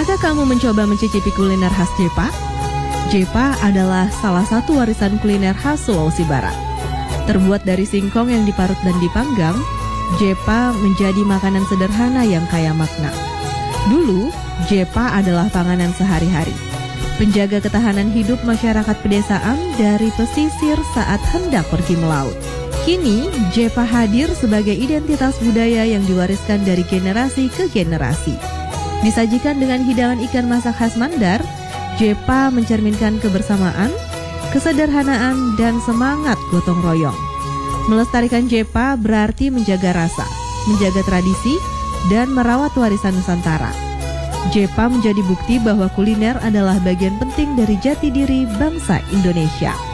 Pernahkah kamu mencoba mencicipi kuliner khas Jepa? Jepa adalah salah satu warisan kuliner khas Sulawesi Barat. Terbuat dari singkong yang diparut dan dipanggang, Jepa menjadi makanan sederhana yang kaya makna. Dulu, Jepa adalah panganan sehari-hari, penjaga ketahanan hidup masyarakat pedesaan dari pesisir saat hendak pergi melaut. Kini, Jepa hadir sebagai identitas budaya yang diwariskan dari generasi ke generasi. Disajikan dengan hidangan ikan masak khas Mandar, Jepa mencerminkan kebersamaan, kesederhanaan, dan semangat gotong royong. Melestarikan Jepa berarti menjaga rasa, menjaga tradisi, dan merawat warisan Nusantara. Jepa menjadi bukti bahwa kuliner adalah bagian penting dari jati diri bangsa Indonesia.